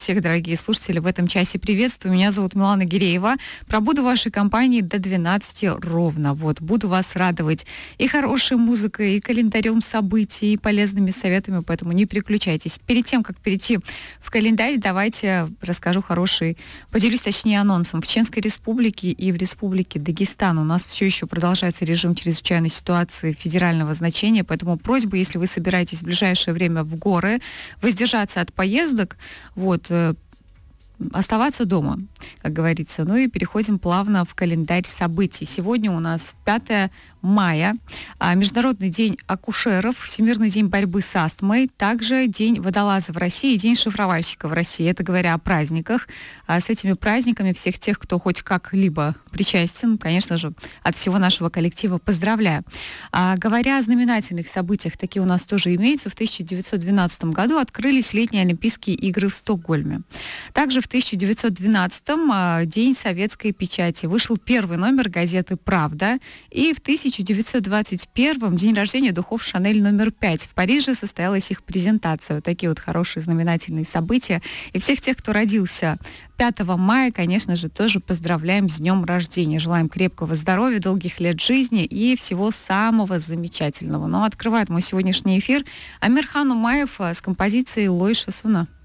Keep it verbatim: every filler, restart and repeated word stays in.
Всех, дорогие слушатели, в этом часе приветствую. Меня зовут Милана Гиреева. Пробуду в вашей компании до двенадцати ровно. Вот, буду вас радовать и хорошей музыкой, и календарем событий, и полезными советами, поэтому не переключайтесь. Перед тем, как перейти в календарь, давайте расскажу хороший, поделюсь точнее анонсом. В Чеченской Республике и в Республике Дагестан у нас все еще продолжается режим чрезвычайной ситуации федерального значения, поэтому просьба, если вы собираетесь в ближайшее время в горы, воздержаться от поездок, вот, оставаться дома, как говорится. Ну и переходим плавно в календарь событий. Сегодня у нас пятое мая, Международный день акушеров, Всемирный день борьбы с астмой, также День водолаза в России и День шифровальщика в России. Это говоря о праздниках. А с этими праздниками всех тех, кто хоть как-либо причастен, конечно же, от всего нашего коллектива поздравляю. А, говоря о знаменательных событиях, такие у нас тоже имеются. В тысяча девятьсот двенадцатом году открылись летние Олимпийские игры в Стокгольме. Также в тысяча девятьсот двенадцатом а, День советской печати. Вышел первый номер газеты «Правда». И в тысяча девятьсот двадцать первом день рождения духов «Шанель» номер пять. В Париже состоялась их презентация. Вот такие вот хорошие знаменательные события. И всех тех, кто родился пятого мая, конечно же, тоже поздравляем с днем рождения. Желаем крепкого здоровья, долгих лет жизни и всего самого замечательного. Ну, а открывает мой сегодняшний эфир Амирхан Умаев с композицией «Лой Шасуна».